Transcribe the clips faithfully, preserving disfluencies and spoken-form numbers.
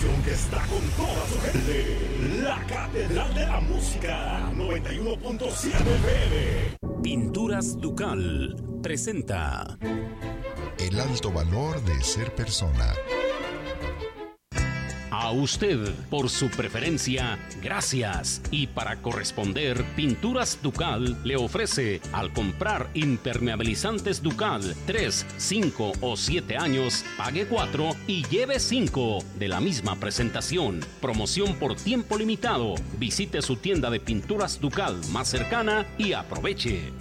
estación que está con toda su gente. La Catedral de la Música, noventa y uno punto siete F M. Pinturas Ducal presenta El alto valor de ser persona. A usted, por su preferencia, gracias. Y para corresponder, Pinturas Ducal le ofrece, al comprar impermeabilizantes Ducal tres, cinco o siete años, pague cuatro y lleve cinco de la misma presentación. Promoción por tiempo limitado. Visite su tienda de Pinturas Ducal más cercana y aproveche.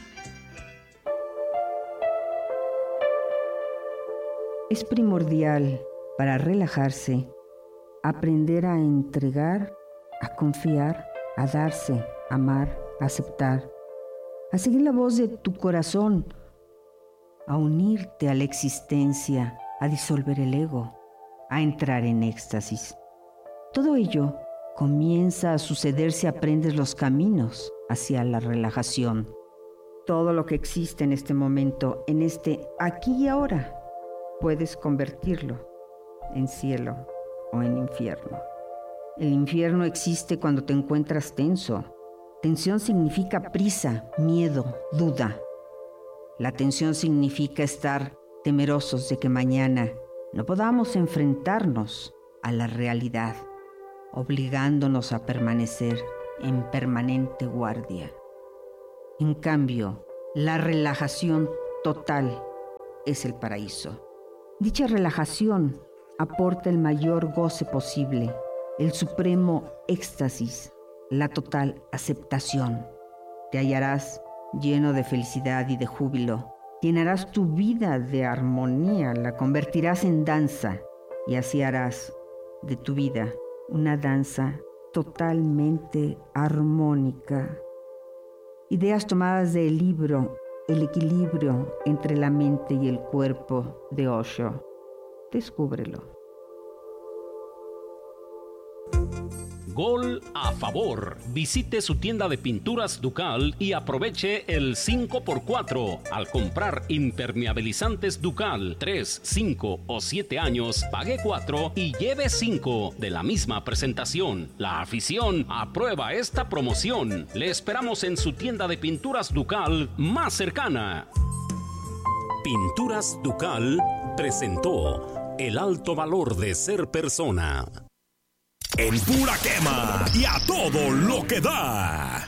Es primordial para relajarse aprender a entregar, a confiar, a darse, a amar, a aceptar, a seguir la voz de tu corazón, a unirte a la existencia, a disolver el ego, a entrar en éxtasis. Todo ello comienza a suceder si aprendes los caminos hacia la relajación. Todo lo que existe en este momento, en este aquí y ahora, puedes convertirlo en cielo o en infierno. El infierno existe cuando te encuentras tenso. Tensión significa prisa, miedo, duda. La tensión significa estar temerosos de que mañana no podamos enfrentarnos a la realidad, obligándonos a permanecer en permanente guardia. En cambio, la relajación total es el paraíso. Dicha relajación aporta el mayor goce posible, el supremo éxtasis, la total aceptación. Te hallarás lleno de felicidad y de júbilo. Llenarás tu vida de armonía, la convertirás en danza y así harás de tu vida una danza totalmente armónica. Ideas tomadas del libro El equilibrio entre la mente y el cuerpo de Osho. Descúbrelo. Gol a favor. Visite su tienda de Pinturas Ducal y aproveche el cinco por cuatro. Al comprar impermeabilizantes Ducal tres, cinco o siete años, pague cuatro y lleve cinco de la misma presentación. La afición aprueba esta promoción. Le esperamos en su tienda de Pinturas Ducal más cercana. Pinturas Ducal presentó El alto valor de ser persona. En pura quema y a todo lo que da.